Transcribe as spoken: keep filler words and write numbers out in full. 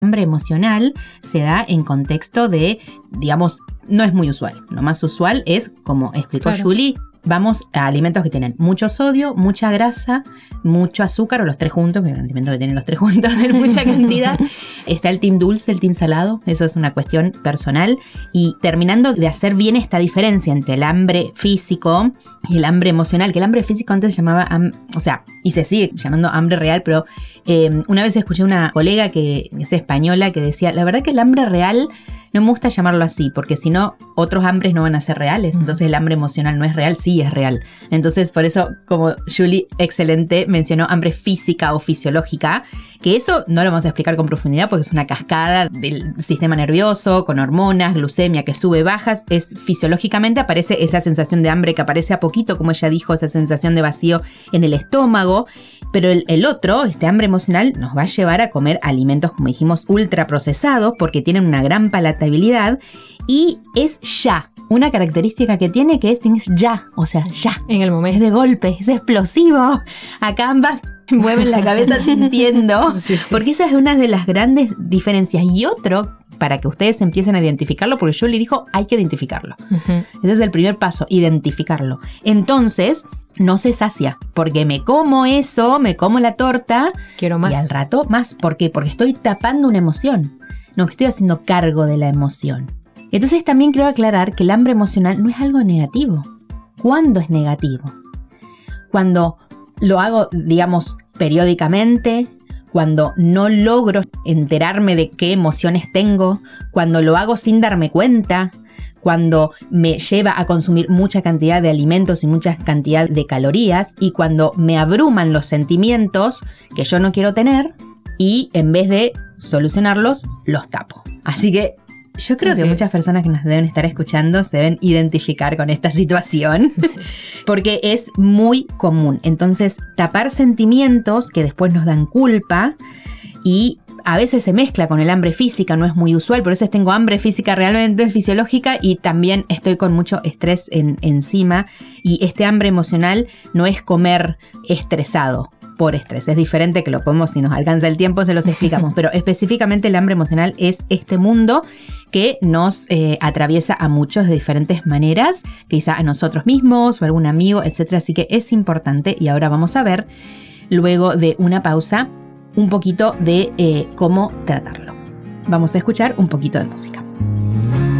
hambre emocional se da en contexto de, digamos, no es muy usual. Lo más usual es, como explicó Claro. Julie, vamos a alimentos que tienen mucho sodio, mucha grasa, mucho azúcar, o los tres juntos, pero alimentos que tienen los tres juntos en mucha cantidad. Está el team dulce, el team salado, eso es una cuestión personal. Y terminando de hacer bien esta diferencia entre el hambre físico y el hambre emocional, que el hambre físico antes se llamaba, ham- o sea, y se sigue llamando hambre real, pero eh, una vez escuché una colega que es española que decía, la verdad que el hambre real no me gusta llamarlo así, porque si no, otros hambres no van a ser reales. Entonces el hambre emocional no es real, sí es real. Entonces por eso, como Julie, excelente, mencionó hambre física o fisiológica, que eso no lo vamos a explicar con profundidad porque es una cascada del sistema nervioso, con hormonas, glucemia que sube, bajas. Es fisiológicamente aparece esa sensación de hambre que aparece a poquito, como ella dijo, esa sensación de vacío en el estómago. Pero el, el otro, este hambre emocional, nos va a llevar a comer alimentos, como dijimos, ultraprocesados porque tienen una gran palatabilidad y es ya. Una característica que tiene que es, tienes ya, o sea, ya. En el Es momento. de golpe, es explosivo. Acá ambas mueven la cabeza sintiendo. Sí, sí. Porque esa es una de las grandes diferencias. Y otro, para que ustedes empiecen a identificarlo, porque Julie dijo, hay que identificarlo. Ujú. Ese es el primer paso, identificarlo. Entonces, no se sacia, porque me como eso, me como la torta Quiero más. y al rato más. ¿Por qué? Porque estoy tapando una emoción. No me estoy haciendo cargo de la emoción. Entonces también quiero aclarar que el hambre emocional no es algo negativo. ¿Cuándo es negativo? Cuando lo hago, digamos, periódicamente, cuando no logro enterarme de qué emociones tengo, cuando lo hago sin darme cuenta, cuando me lleva a consumir mucha cantidad de alimentos y mucha cantidad de calorías, y cuando me abruman los sentimientos que yo no quiero tener y en vez de solucionarlos, los tapo. Así que yo creo Sí. que muchas personas que nos deben estar escuchando se deben identificar con esta situación porque es muy común. Entonces, tapar sentimientos que después nos dan culpa y a veces se mezcla con el hambre física, no es muy usual, por eso tengo hambre física realmente fisiológica y también estoy con mucho estrés en, encima, y este hambre emocional no es comer estresado por estrés, es diferente, que lo podemos, si nos alcanza el tiempo se los explicamos, pero específicamente el hambre emocional es este mundo que nos eh, atraviesa a muchos de diferentes maneras, quizá a nosotros mismos o a algún amigo, etcétera. Así que es importante, y ahora vamos a ver, luego de una pausa, un poquito de eh, cómo tratarlo. Vamos a escuchar un poquito de música.